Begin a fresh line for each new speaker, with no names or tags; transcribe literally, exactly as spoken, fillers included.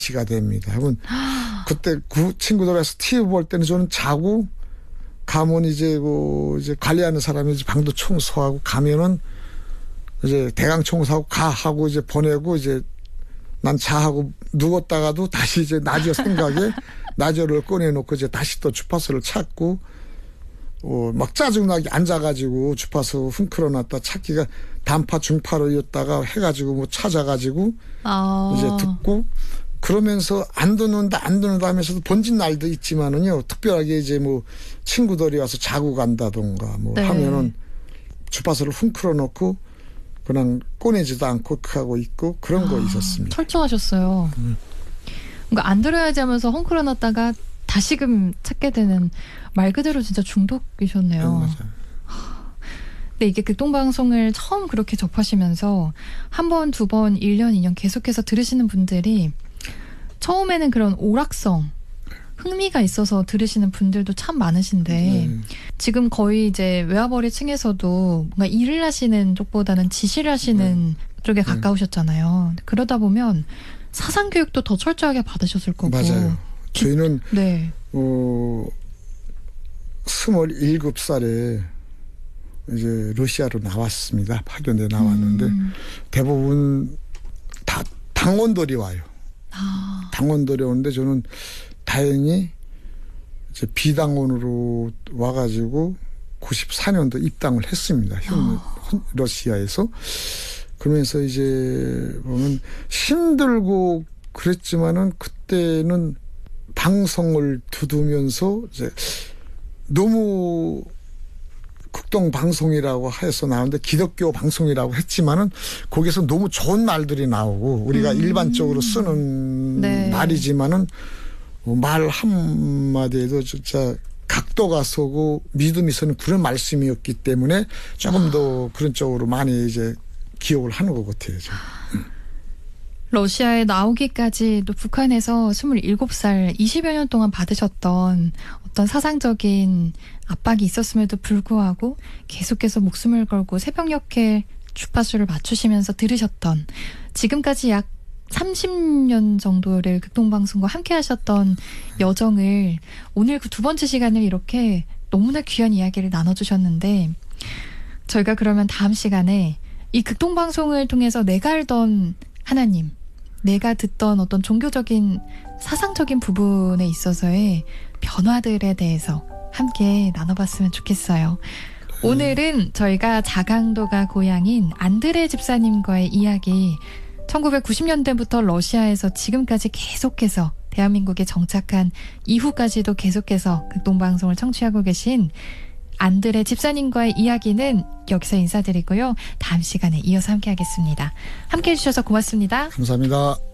시가 됩니다. 그러면 그때 그 친구들에서 티비 볼 때는 저는 자고 가면 이제 그 이제 관리하는 사람이 이제 방도 청소하고 가면은 이제 대강 청소하고 가 하고 이제 보내고 이제 난 자하고 누웠다가도 다시 이제 나저 생각에 나저를 꺼내놓고 이제 다시 또 주파수를 찾고 어 막 짜증나게 앉아가지고 주파수 훔클어놨다 찾기가 단파 중파로였다가 해가지고 뭐 찾아가지고
아.
이제 듣고 그러면서 안 듣는다 안 듣는다 하면서도 번진 날도 있지만은요 특별하게 이제 뭐 친구들이 와서 자고 간다던가 뭐
네.
하면은 주파수를 훔클어놓고 그냥 꺼내지도 않고 하고 있고 그런 거
아,
있었습니다.
철저하셨어요.
음.
그러니까 안 들어야지 하면서 헝클어놨다가 다시금 찾게 되는 말 그대로 진짜 중독이셨네요.
네, 맞아요.
근데 이게 극동방송을 처음 그렇게 접하시면서 한 번, 두 번, 일 년, 이 년 계속해서 들으시는 분들이 처음에는 그런 오락성, 흥미가 있어서 들으시는 분들도 참 많으신데
네.
지금 거의 이제 외화벌이 층에서도 뭔가 일을 하시는 쪽보다는 지시를 하시는
네.
쪽에 가까우셨잖아요. 그러다 보면 사상 교육도 더 철저하게 받으셨을 거고.
맞아요. 저희는
네.
어, 스물일곱 살에 이제 러시아로 나왔습니다. 파견대 나왔는데
음.
대부분 다 당원들이 와요.
아.
당원들이 오는데 저는 다행히 이제 비당원으로 와가지고 구십사 년도 입당을 했습니다. 현 러시아에서. 그러면서 이제 보면 힘들고 그랬지만은 그때는 방송을 두두면서 이제 너무 극동 방송이라고 해서 나오는데 기독교 방송이라고 했지만은 거기서 너무 좋은 말들이 나오고 우리가
음.
일반적으로 쓰는
네.
말이지만은 말 한마디에도 진짜 각도가 서고 믿음이 서는 그런 말씀이었기 때문에 조금
아.
더 그런 쪽으로 많이 이제 기억을 하는 것 같아요. 좀.
러시아에 나오기까지 또 북한에서 스물일곱 살 이십여 년 동안 받으셨던 어떤 사상적인 압박이 있었음에도 불구하고 계속해서 목숨을 걸고 새벽녘에 주파수를 맞추시면서 들으셨던 지금까지 약 삼십 년 정도를 극동방송과 함께 하셨던 여정을 오늘 그 두 번째 시간을 이렇게 너무나 귀한 이야기를 나눠주셨는데 저희가 그러면 다음 시간에 이 극동방송을 통해서 내가 알던 하나님, 내가 듣던 어떤 종교적인 사상적인 부분에 있어서의 변화들에 대해서 함께 나눠봤으면 좋겠어요. 오늘은 저희가 자강도가 고향인 안드레 집사님과의 이야기, 천구백구십 년대부터 러시아에서 지금까지 계속해서 대한민국에 정착한 이후까지도 계속해서 극동방송을 청취하고 계신 안드레 집사님과의 이야기는 여기서 인사드리고요. 다음 시간에 이어서 함께 하겠습니다. 함께 해주셔서 고맙습니다.
감사합니다.